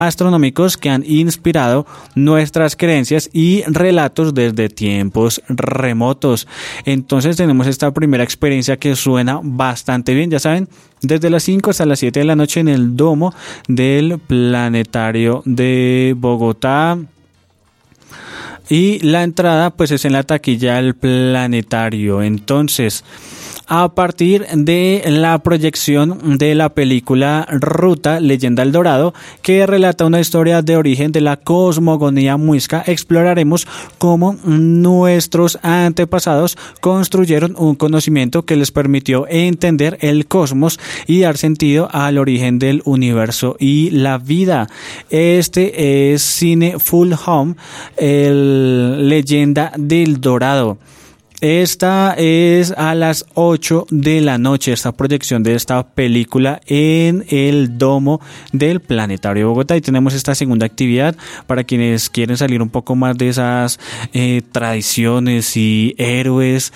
astronómicos que han inspirado nuestras creencias y relatos desde tiempos remotos. Entonces tenemos esta primera experiencia que suena bastante bien, ya saben, desde las 5 hasta las 7 de la noche en el domo del Planetario de Bogotá. Y la entrada pues es en la taquilla del planetario. Entonces, a partir de la proyección de la película Ruta, Leyenda del Dorado, que relata una historia de origen de la cosmogonía muisca, exploraremos cómo nuestros antepasados construyeron un conocimiento que les permitió entender el cosmos y dar sentido al origen del universo y la vida. Este es Cine Full Home, Leyenda del Dorado. Esta es a las 8 de la noche, esta proyección de esta película en el domo del Planetario de Bogotá. Y tenemos esta segunda actividad para quienes quieren salir un poco más de esas tradiciones y héroes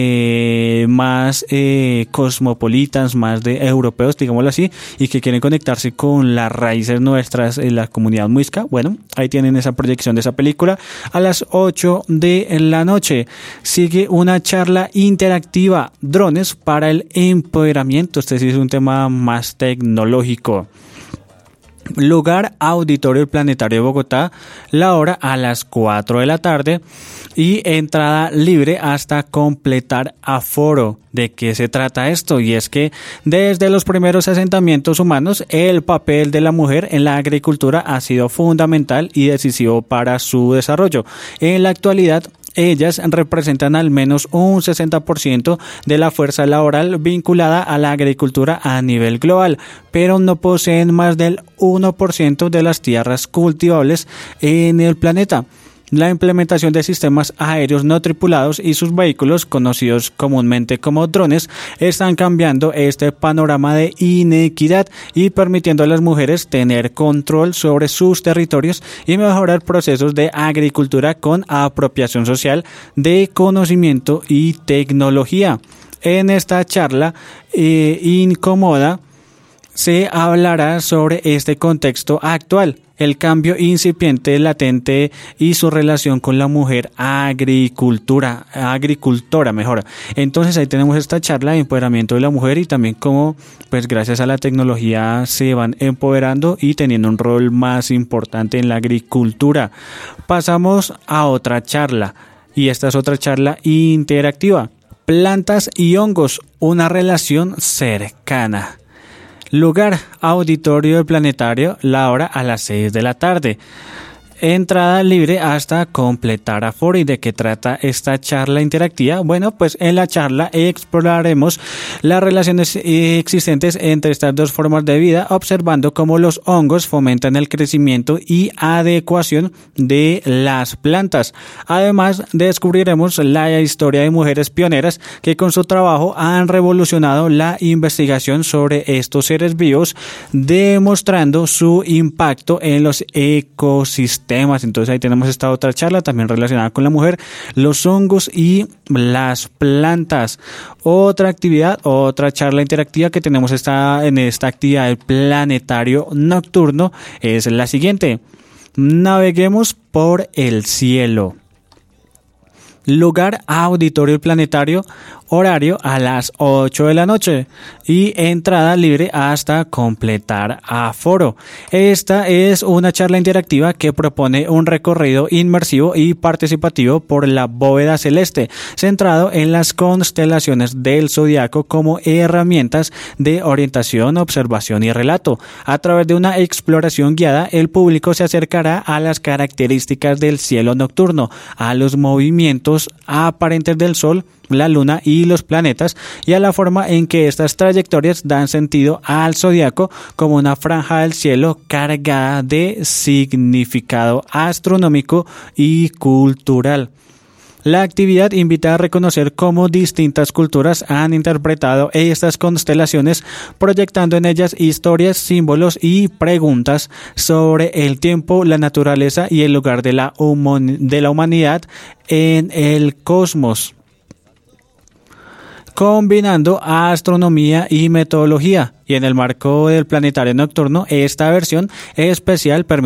más cosmopolitas, más de europeos, digámoslo así, y que quieren conectarse con las raíces nuestras en la comunidad muisca. Bueno, ahí tienen esa proyección de esa película a las 8 de la noche. Sigue una charla interactiva, drones para el empoderamiento. Este sí es un tema más tecnológico. Lugar, Auditorio Planetario de Bogotá, la hora a las 4 de la tarde y entrada libre hasta completar aforo. ¿De qué se trata esto? Y es que desde los primeros asentamientos humanos, el papel de la mujer en la agricultura ha sido fundamental y decisivo para su desarrollo. En la actualidad, ellas representan al menos un 60% de la fuerza laboral vinculada a la agricultura a nivel global, pero no poseen más del 1% de las tierras cultivables en el planeta. La implementación de sistemas aéreos no tripulados y sus vehículos, conocidos comúnmente como drones, están cambiando este panorama de inequidad y permitiendo a las mujeres tener control sobre sus territorios y mejorar procesos de agricultura con apropiación social de conocimiento y tecnología. En esta charla incómoda se hablará sobre este contexto actual, el cambio incipiente, latente y su relación con la mujer agricultora mejor. Entonces ahí tenemos esta charla de empoderamiento de la mujer y también cómo pues gracias a la tecnología se van empoderando y teniendo un rol más importante en la agricultura. Pasamos a otra charla y esta es otra charla interactiva. Plantas y hongos, una relación cercana. Lugar, Auditorio del Planetario, la hora a las 6 de la tarde. Entrada libre hasta completar aforo. ¿Y de qué trata esta charla interactiva? Bueno, pues en la charla exploraremos las relaciones existentes entre estas dos formas de vida, observando cómo los hongos fomentan el crecimiento y adecuación de las plantas. Además, descubriremos la historia de mujeres pioneras que con su trabajo han revolucionado la investigación sobre estos seres vivos, demostrando su impacto en los ecosistemas. Entonces ahí tenemos esta otra charla también relacionada con la mujer, los hongos y las plantas. Otra actividad, otra charla interactiva que tenemos en esta actividad del Planetario Nocturno es la siguiente. Naveguemos por el cielo. Lugar, Auditorio Planetario, horario a las 8 de la noche y entrada libre hasta completar aforo. Esta es una charla interactiva que propone un recorrido inmersivo y participativo por la bóveda celeste, centrado en las constelaciones del zodiaco como herramientas de orientación, observación y relato. A través de una exploración guiada, el público se acercará a las características del cielo nocturno, a los movimientos aparentes del Sol, la Luna y los planetas, y a la forma en que estas trayectorias dan sentido al zodiaco como una franja del cielo cargada de significado astronómico y cultural. La actividad invita a reconocer cómo distintas culturas han interpretado estas constelaciones, proyectando en ellas historias, símbolos y preguntas sobre el tiempo, la naturaleza y el lugar de la humanidad en el cosmos. combinando astronomía y metodología. Y en el marco del planetario nocturno, esta versión especial permite